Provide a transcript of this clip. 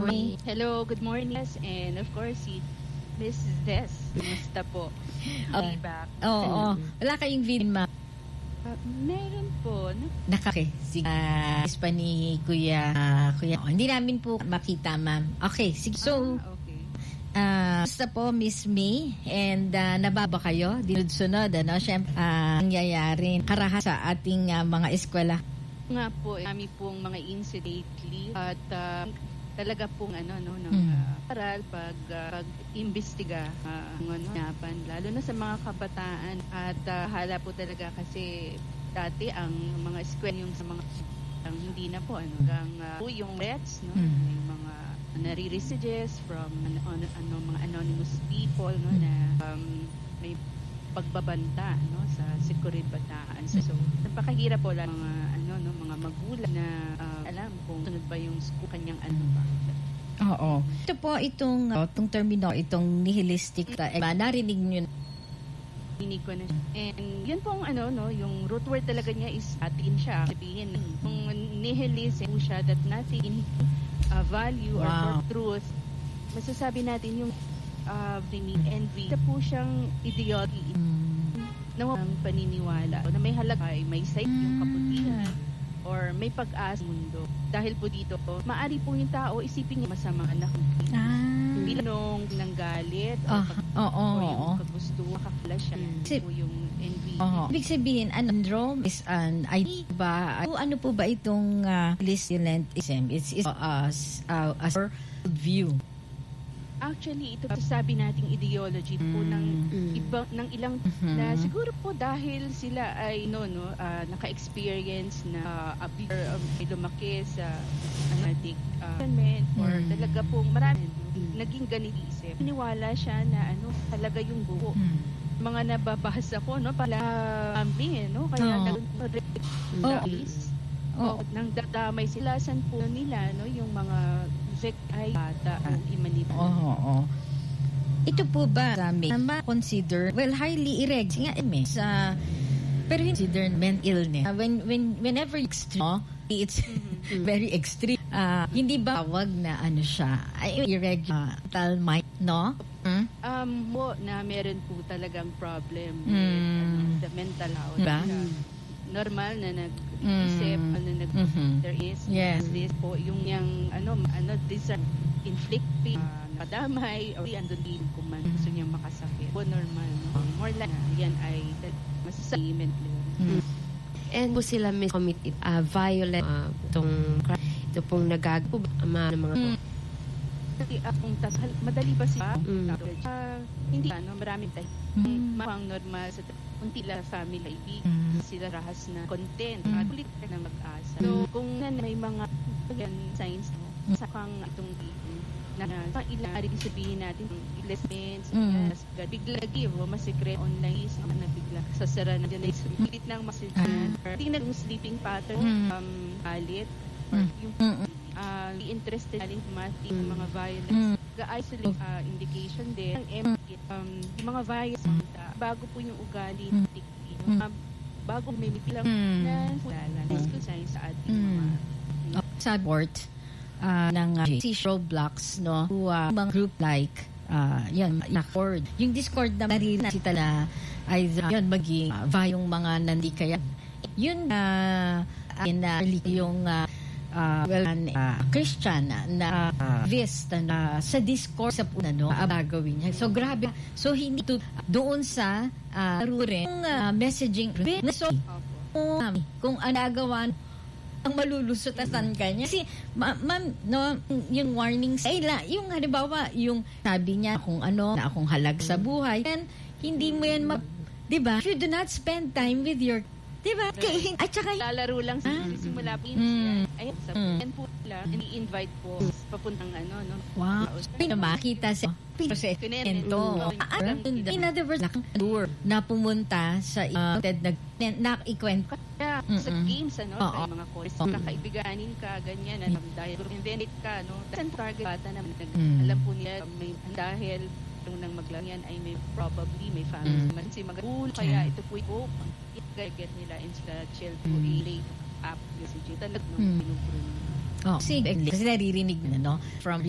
morning. Hello, good morning. Yes, and of course, si Miss Des. Kumusta po? Feedback. Oo. Wala kayong video, ma'am. Meron po. Okay. Sige. Pa ni Kuya. Hindi namin po makita, ma'am. Okay. Sige. So, okay. Basta po, Miss May, and nababa kayo, dinudsunod, Siyempre, nangyayari karahas sa ating mga eskwela. Nga po, kami pong mga incidentally at talaga pong paral pag-imbestiga lalo na sa mga kabataan at hala po talaga kasi dati ang mga eskwela yung sa mga hindi na po yung threats yung mga nare-receives from mga anonymous people na may pagbabanta sa seguridad. So napakahirap po lang mga magulang na alam kung sunod ba yung kanyang ba. Oo. Ito po itong termino, itong nihilistic narinig niyo. Narinig ko na siya. And yun pong yung root word talaga niya is atin siya. Sabihin, kung nihilist po siya that nothing value or truth, masasabi natin yung envy. Ito po siyang ideology ng paniniwala na may halaga, may side yung kabutihan or may pag-asa mundo. Dahil po dito, maari po yung tao isipin niya masama anak bilang nung nanggalit o yung kagusto, makakala siya po yung envy. Ibig sabihin, syndrome is an idea ba? Ano po ba itong listilentism? It's a view. Actually, ito sabi nating ideology po ng ilang na siguro po dahil sila ay naka-experience na lumaki sa environment or talaga pong marami naging ganito isip. Piniwala siya na talaga yung buo. Mga nababasa ko pala kaya nang dadamay sila san po nila yung mga ay bata imanipulate. Ito po ba sa amin ma-consider, highly irregular sa pero consider mental illness. Whenever extreme, it's very extreme. Hindi ba tawag na siya? Irregular mental mind, no? Na meron po talagang problem with the mental health. Ba? Normal na nag-isip there is this po yung these are inflicting padamay or andun din kung man gusto niyang makasakit po normal more like yan ay masasabi mental. And po sila may committed violent ito pong nagagawa ng mga madali ba siya? Hindi maraming tayo. Mapang normal sa unti lang family ibig sila rahas na content at ulit na mag-asa. So kung may mga signs sa kang itong na ilang ari sabihin natin investments bigla give masikre online na bigla sasara na dyan ulit ng message tingnan yung sleeping pattern alit or yung interested natin matik mga violence ga-isolate indication din yung mga violence bago po yung ugali bago may lang na wala signs sa ating mga support ng Roblox mga group like Discord. Yung Discord na naririnig sila na ay maging yung mga nandikaya yun yung Christian na sa Discord sa gagawin niya. So grabe. So hindi doon sa rin messaging so kung anagawan ang malulusutan ka niya. Kasi ma'am yung warnings yung halimbawa yung sabi niya kung na akong halag sa buhay then hindi mo yan diba? If you do not spend time with your diba? At saka lalaro lang simula po yun ayun sa po lang i-invite po papuntang wow makita siya in other words na pumunta sa ikwento sa games mga course kakaibiganin ka ganyan dahil invent ka saan target bata naman alam po niya may dahil nang maglangan ay may probably may family si mag-uul kaya ito po get nila instead chill to late up message talagang pinupuro kasi naririnig na from